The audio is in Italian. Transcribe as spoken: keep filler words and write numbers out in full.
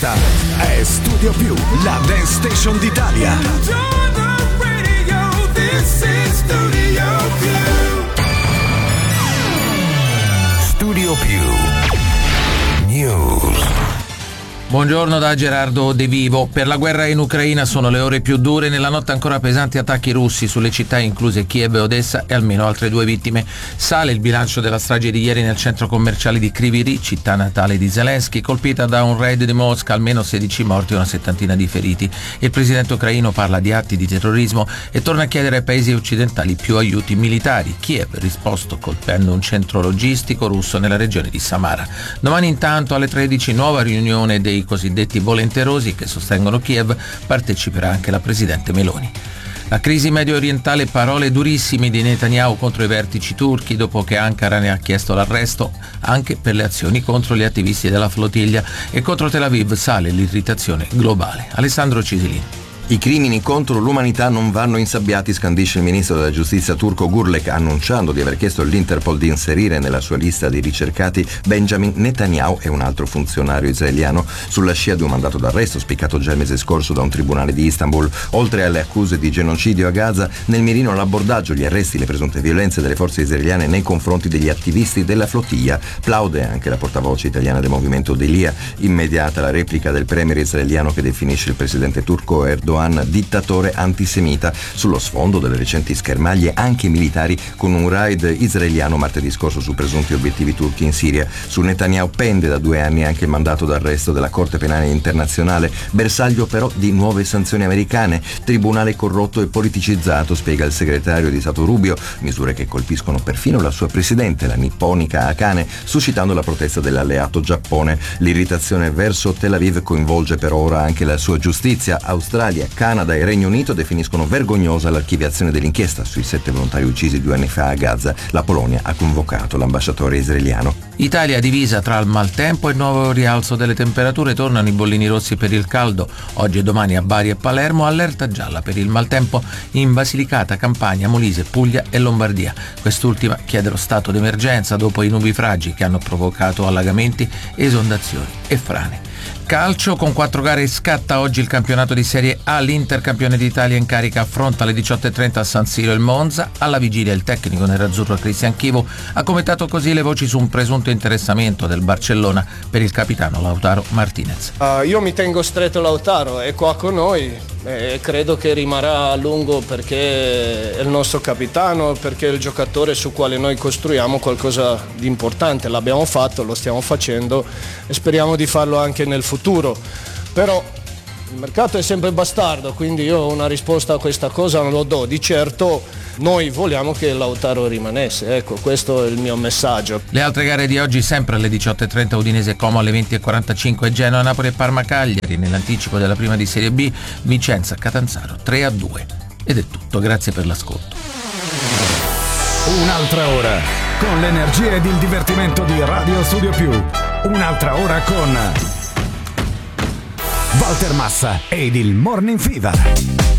Questa è Studio Più, la dance station d'Italia. Studio Più News. Buongiorno da Gerardo De Vivo. Per la guerra in Ucraina sono le ore più dure. Nella notte ancora pesanti attacchi russi sulle città incluse Kiev e Odessa e almeno altre due vittime. Sale il bilancio della strage di ieri nel centro commerciale di Kryvyi Rih, città natale di Zelensky, colpita da un raid di Mosca, almeno sedici morti e una settantina di feriti. Il presidente ucraino parla di atti di terrorismo e torna a chiedere ai paesi occidentali più aiuti militari. Kiev ha risposto colpendo un centro logistico russo nella regione di Samara. Domani intanto alle tredici nuova riunione dei i cosiddetti volenterosi che sostengono Kiev, parteciperà anche la presidente Meloni. La crisi medio orientale, parole durissime di Netanyahu contro i vertici turchi dopo che Ankara ne ha chiesto l'arresto anche per le azioni contro gli attivisti della flottiglia, e contro Tel Aviv sale l'irritazione globale. Alessandro Cisilin. I crimini contro l'umanità non vanno insabbiati, scandisce il ministro della giustizia turco Gurlek, annunciando di aver chiesto all'Interpol di inserire nella sua lista di ricercati Benjamin Netanyahu e un altro funzionario israeliano, sulla scia di un mandato d'arresto spiccato già il mese scorso da un tribunale di Istanbul. Oltre alle accuse di genocidio a Gaza, nel mirino l'abbordaggio, gli arresti, le presunte violenze delle forze israeliane nei confronti degli attivisti della flottiglia. Plaude anche la portavoce italiana del movimento Delia. Immediata la replica del premier israeliano che definisce il presidente turco Erdogan dittatore antisemita, sullo sfondo delle recenti schermaglie anche militari con un raid israeliano martedì scorso su presunti obiettivi turchi in Siria. Su Netanyahu pende da due anni anche il mandato d'arresto della Corte Penale Internazionale, bersaglio però di nuove sanzioni americane. Tribunale corrotto e politicizzato, spiega il segretario di Stato Rubio, misure che colpiscono perfino la sua presidente, la nipponica Akane, suscitando la protesta dell'alleato Giappone. L'irritazione verso Tel Aviv coinvolge per ora anche la sua giustizia. Australia, Canada e Regno Unito definiscono vergognosa l'archiviazione dell'inchiesta sui sette volontari uccisi due anni fa a Gaza. La Polonia ha convocato l'ambasciatore israeliano. Italia divisa tra il maltempo e il nuovo rialzo delle temperature. Tornano i bollini rossi per il caldo. Oggi e domani a Bari e Palermo, allerta gialla per il maltempo in Basilicata, Campania, Molise, Puglia e Lombardia. Quest'ultima chiede lo stato d'emergenza dopo i nubifragi che hanno provocato allagamenti, esondazioni e frane. Calcio, con quattro gare scatta oggi il campionato di Serie A. L'Inter, campione d'Italia in carica, affronta alle diciotto e trenta a San Siro il Monza. Alla vigilia il tecnico nerazzurro Cristian Chivo ha commentato così le voci su un presunto interessamento del Barcellona per il capitano Lautaro Martinez. Uh, io mi tengo stretto Lautaro, è qua con noi e credo che rimarrà a lungo perché è il nostro capitano, perché è il giocatore su quale noi costruiamo qualcosa di importante. L'abbiamo fatto, lo stiamo facendo e speriamo di farlo anche nel futuro. Però il mercato è sempre bastardo, quindi io una risposta a questa cosa non lo do. Di certo noi vogliamo che Lautaro rimanesse, ecco, questo è il mio messaggio. Le altre gare di oggi sempre alle diciotto e trenta: Udinese Como alle venti e quarantacinque, Genoa, Napoli e Parma Cagliari. Nell'anticipo della prima di Serie B, Vicenza Catanzaro tre a due. Ed è tutto, grazie per l'ascolto. Un'altra ora con l'energia ed il divertimento di Radio Studio Più. Un'altra ora con Walter Massa ed il Morning Fever.